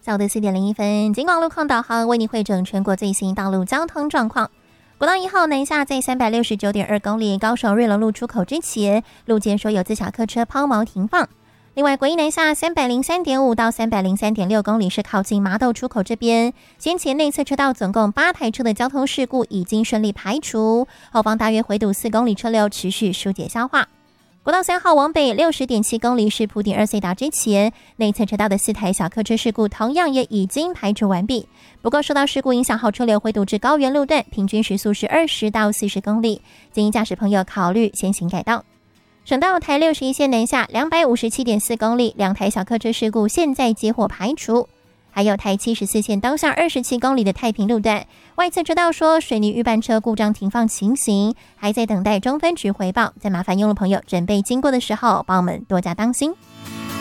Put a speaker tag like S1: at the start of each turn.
S1: 下午的4点01分，警广路况导航为你汇整全国最新道路交通状况。国道1号南下在 369.2 公里高雄瑞隆路出口之前，路肩说有自小客车抛锚停放。另外，国一南下 303.5 到 303.6 公里是靠近麻豆出口这边，先前内侧车道总共8台车的交通事故已经顺利排除，后方大约回堵4公里车流持续疏解消化。国道3号往北 60.7 公里是埔顶2C达之前，内侧车道的4台小客车事故同样也已经排除完毕。不过受到事故影响后，车流回堵至高原路段，平均时速是20到40公里，建议驾驶朋友考虑先行改道。省道台61线南下 257.4 公里，2台小客车事故现在结获排除。还有台74线东向27公里的太平路段，外侧车道说水泥预拌车故障停放情形，还在等待中分局回报，再麻烦用路朋友准备经过的时候帮我们多加当心。